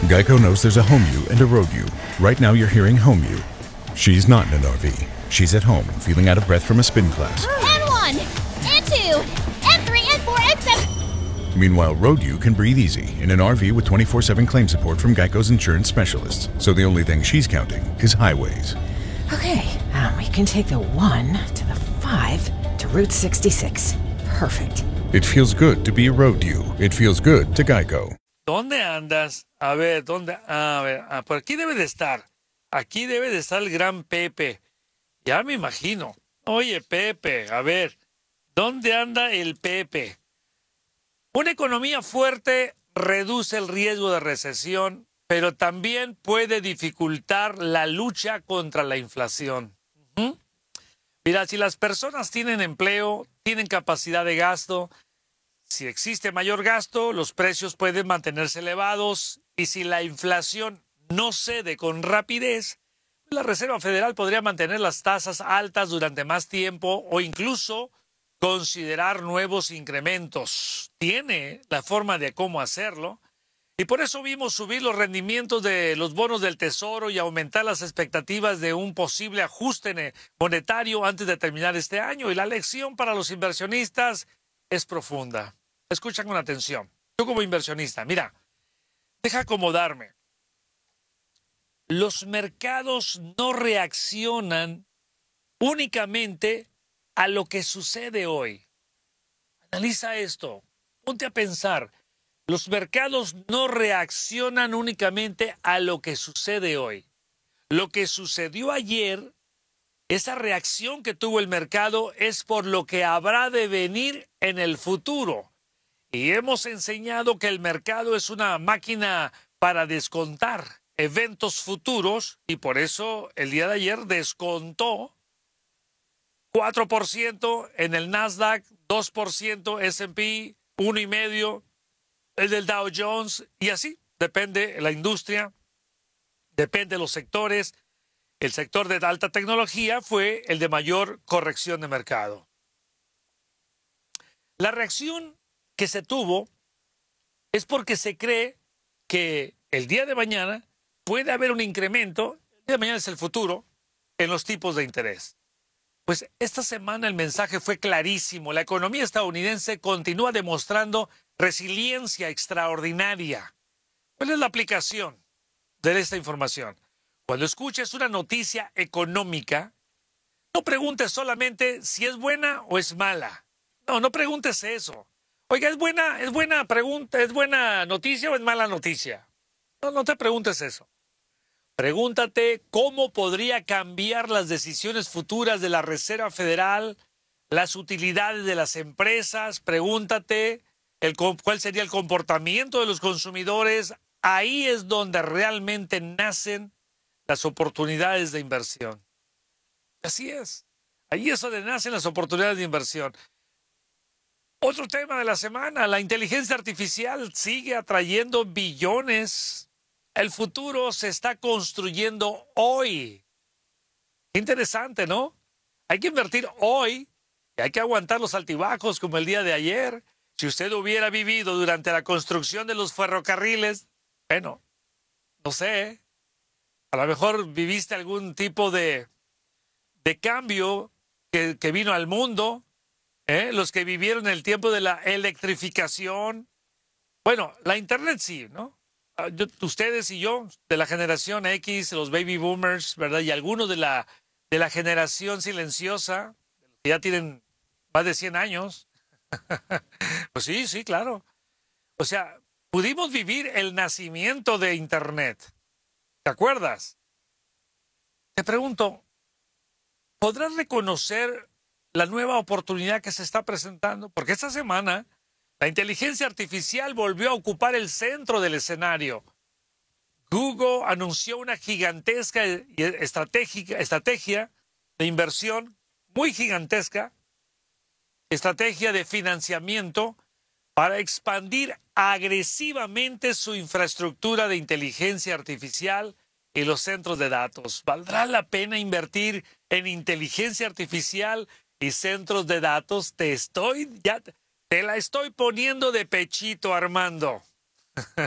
Geico knows there's a home you and a road you. Right now you're hearing home you. She's not in an RV. She's at home, feeling out of breath from a spin class. N1, N2, N3, N4, N7. Meanwhile, road you can breathe easy in an RV with 24/7 claim support from Geico's insurance specialists. So the only thing she's counting is highways. Okay, we can take the 1 to the 5 to Route 66. Perfect. It feels good to be a road you. It feels good to Geico. ¿Dónde andas? A ver, ¿dónde? A ver, por aquí debe de estar. Aquí debe de estar el gran Pepe. Ya me imagino. Oye, Pepe, a ver, ¿dónde anda el Pepe? Una economía fuerte reduce el riesgo de recesión, pero también puede dificultar la lucha contra la inflación. Mira, si las personas tienen empleo, tienen capacidad de gasto, si existe mayor gasto, los precios pueden mantenerse elevados y si la inflación no cede con rapidez, la Reserva Federal podría mantener las tasas altas durante más tiempo o incluso considerar nuevos incrementos. Tiene la forma de cómo hacerlo y por eso vimos subir los rendimientos de los bonos del Tesoro y aumentar las expectativas de un posible ajuste monetario antes de terminar este año. Y la lección para los inversionistas es profunda. Escuchan con atención. Tú como inversionista, mira, deja acomodarme. Los mercados no reaccionan únicamente a lo que sucede hoy. Analiza esto. Ponte a pensar. Los mercados no reaccionan únicamente a lo que sucede hoy. Lo que sucedió ayer, esa reacción que tuvo el mercado es por lo que habrá de venir en el futuro. Y hemos enseñado que el mercado es una máquina para descontar eventos futuros y por eso el día de ayer descontó 4% en el Nasdaq, 2% S&P, 1,5% el del Dow Jones y así. Depende la industria, depende los sectores. El sector de alta tecnología fue el de mayor corrección de mercado. La reacción que se tuvo es porque se cree que el día de mañana puede haber un incremento, el día de mañana es el futuro, en los tipos de interés. Pues esta semana el mensaje fue clarísimo. La economía estadounidense continúa demostrando resiliencia extraordinaria. ¿Cuál es la aplicación de esta información? Cuando escuches una noticia económica, no preguntes solamente si es buena o es mala. No preguntes eso. Oiga, ¿es buena pregunta, es buena noticia o es mala noticia? No te preguntes eso. Pregúntate cómo podría cambiar las decisiones futuras de la Reserva Federal, las utilidades de las empresas. Pregúntate cuál sería el comportamiento de los consumidores. Ahí es donde realmente nacen las oportunidades de inversión. Así es. Ahí es donde nacen las oportunidades de inversión. Otro tema de la semana, la inteligencia artificial sigue atrayendo billones. El futuro se está construyendo hoy. Interesante, ¿no? Hay que invertir hoy y hay que aguantar los altibajos como el día de ayer. Si usted hubiera vivido durante la construcción de los ferrocarriles, bueno, no sé, a lo mejor viviste algún tipo de cambio que vino al mundo. Los que vivieron el tiempo de la electrificación. Bueno, la internet sí, ¿no? Ustedes y yo, de la generación X, los baby boomers, ¿verdad? Y algunos de la generación silenciosa, que ya tienen más de 100 años. Pues sí, claro. O sea, pudimos vivir el nacimiento de internet. ¿Te acuerdas? Te pregunto, ¿podrás reconocer la nueva oportunidad que se está presentando? Porque esta semana la inteligencia artificial volvió a ocupar el centro del escenario. Google anunció una gigantesca estrategia de inversión, muy gigantesca, estrategia de financiamiento para expandir agresivamente su infraestructura de inteligencia artificial y los centros de datos. ¿Valdrá la pena invertir en inteligencia artificial y centros de datos? Te la estoy poniendo de pechito, Armando.